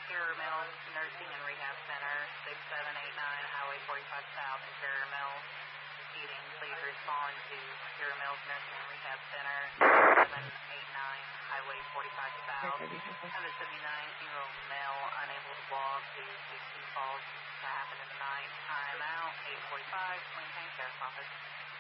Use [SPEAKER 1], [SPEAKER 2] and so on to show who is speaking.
[SPEAKER 1] Imperial Mills Nursing and Rehab Center, 6789 Highway 45 South, Imperial Mills. Heating, please respond to Imperial Mills Nursing and Rehab Center, 6789 Highway 45 South. Have a 79-year-old male unable to walk due to 2 falls that happened tonight. Time out, 8:45, maintain sheriff's office.